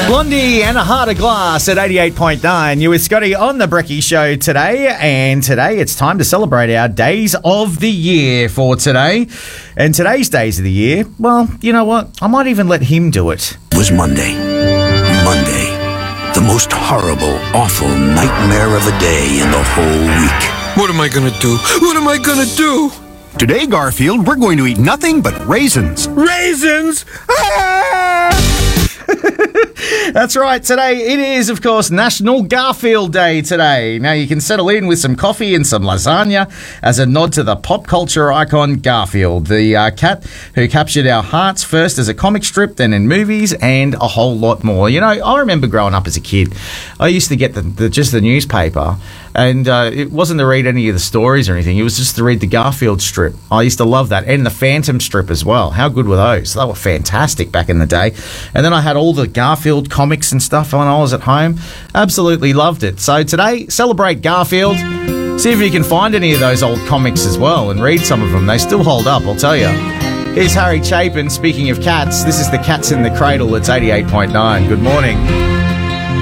Blondie and a Heart of Glass at 88.9. You with Scotty on the Brekkie Show today. And today it's time to celebrate our days of the year for today. And today's days of the year, well, you know what? I might even let him do it. It was Monday. Monday. The most horrible, awful nightmare of a day in the whole week. What am I gonna do? What am I gonna do? Today, Garfield, we're going to eat nothing but raisins. Raisins? Ah! That's right. Today it is, of course, National Garfield Day today. Now you can settle in with some coffee and some lasagna as a nod to the pop culture icon Garfield, the cat who captured our hearts first as a comic strip, then in movies, and a whole lot more. You know, I remember growing up as a kid, I used to get just the newspaper, and it wasn't to read any of the stories or anything. It was just to read the Garfield strip. I used to love that, and the Phantom strip as well. How good were those? They were fantastic back in the day. And then I had all the Garfield comics and stuff when I was at home. Absolutely loved it. So today, celebrate Garfield. See if you can find any of those old comics as well and read some of them. They still hold up, I'll tell you. Here's Harry Chapin. Speaking of cats, this is the Cats in the Cradle. It's 88.9. Good morning.